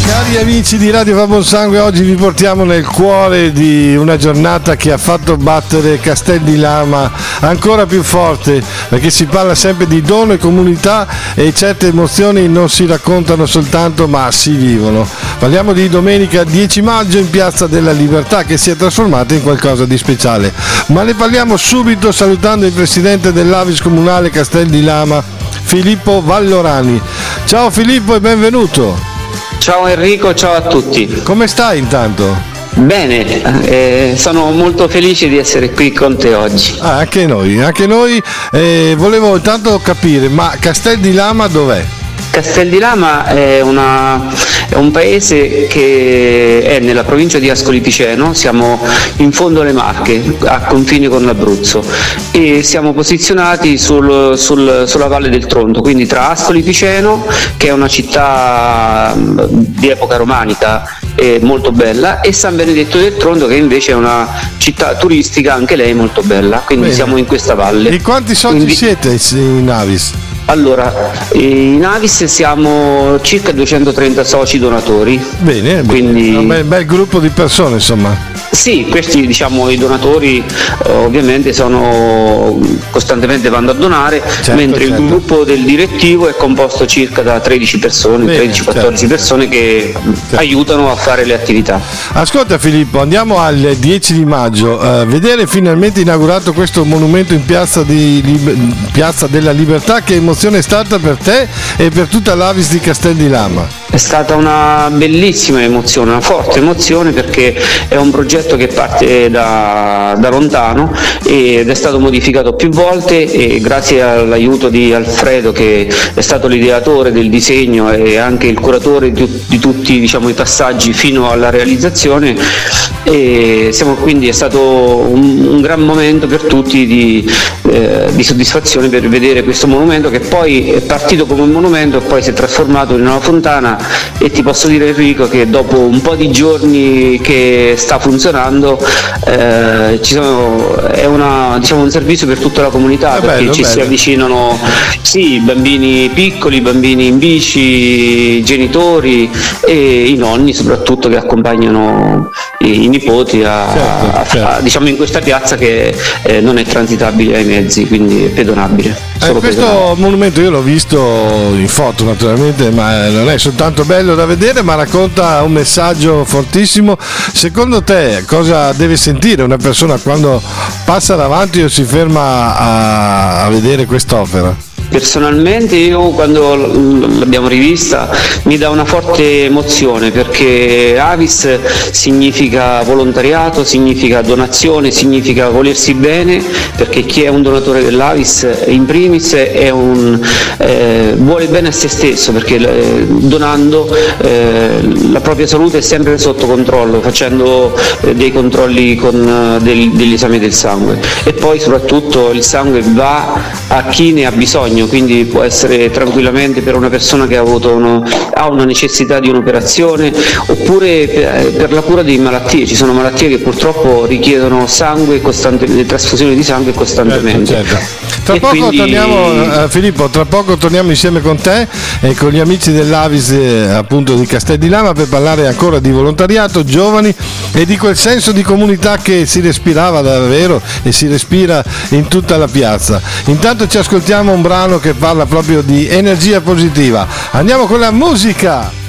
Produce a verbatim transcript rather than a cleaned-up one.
Cari amici di Radio Va Buon Sangue, oggi vi portiamo nel cuore di una giornata che ha fatto battere Castel di Lama ancora più forte, perché si parla sempre di dono e comunità e certe emozioni non si raccontano soltanto ma si vivono. Parliamo di domenica dieci maggio in Piazza della Libertà, che si è trasformata in qualcosa di speciale, ma ne parliamo subito salutando il presidente dell'Avis comunale Castel di Lama, Filippo Vallorani. Ciao Filippo e benvenuto. Ciao Enrico, ciao a tutti. Come stai intanto? Bene, eh, sono molto felice di essere qui con te oggi. Ah, anche noi, anche noi. Eh, volevo intanto capire, ma Castel di Lama dov'è? Castel di Lama è, una, è un paese che è nella provincia di Ascoli Piceno, siamo in fondo alle Marche, a confine con l'Abruzzo, e siamo posizionati sul, sul, sulla Valle del Tronto, quindi tra Ascoli Piceno, che è una città di epoca romanica e molto bella, e San Benedetto del Tronto, che invece è una città turistica anche lei molto bella, quindi Bene. Siamo in questa valle. E quanti soci quindi... siete in Avis? Allora, in Avis siamo circa duecentotrenta soci donatori. Bene, quindi un bel, bel gruppo di persone, insomma. Sì, questi diciamo i donatori eh, ovviamente sono costantemente vanno a donare, certo, mentre certo. Il gruppo del direttivo è composto circa da tredici persone, tredici quattordici certo. persone che certo. aiutano a fare le attività. Ascolta Filippo, andiamo al dieci di maggio, eh, vedere finalmente inaugurato questo monumento in piazza, di, Lib- piazza della Libertà. Che emozione è stata per te e per tutta l'Avis di Castel di Lama? È stata una bellissima emozione, una forte emozione, perché è un progetto che parte da, da lontano ed è stato modificato più volte, e grazie all'aiuto di Alfredo, che è stato l'ideatore del disegno e anche il curatore di, di tutti diciamo, i passaggi fino alla realizzazione, e siamo, quindi è stato un, un gran momento per tutti di, eh, di soddisfazione per vedere questo monumento, che poi è partito come un monumento e poi si è trasformato in una fontana. E ti posso dire Enrico che dopo un po' di giorni che sta funzionando eh, ci sono, è una, diciamo, un servizio per tutta la comunità, è perché bello, ci bello. Si avvicinano sì, bambini piccoli, bambini in bici, i genitori e i nonni soprattutto, che accompagnano i, i nipoti a, certo, a, certo. A, diciamo in questa piazza che eh, non è transitabile ai mezzi, quindi è pedonabile. Eh, questo pedonabile. Monumento io l'ho visto in foto naturalmente, ma non è soltanto bello da vedere, ma racconta un messaggio fortissimo. Secondo te cosa deve sentire una persona quando passa davanti o si ferma a, a vedere quest'opera? Personalmente io quando l'abbiamo rivista mi dà una forte emozione, perché Avis significa volontariato, significa donazione, significa volersi bene, perché chi è un donatore dell'Avis in primis è un, eh, vuole bene a se stesso, perché eh, donando eh, la propria salute è sempre sotto controllo, facendo eh, dei controlli con eh, del, degli esami del sangue, e poi soprattutto il sangue va a chi ne ha bisogno, quindi può essere tranquillamente per una persona che ha avuto uno, ha una necessità di un'operazione, oppure per, per la cura di malattie. Ci sono malattie che purtroppo richiedono sangue costante, trasfusioni di sangue costantemente. Certo, certo. Tra e poco quindi... torniamo, eh, Filippo, tra poco torniamo insieme con te e con gli amici dell'Avis eh, appunto di Castel di Lama, per parlare ancora di volontariato, giovani e di quel senso di comunità che si respirava davvero e si respira in tutta la piazza. Intanto ci ascoltiamo un brano che parla proprio di energia positiva. Andiamo con la musica.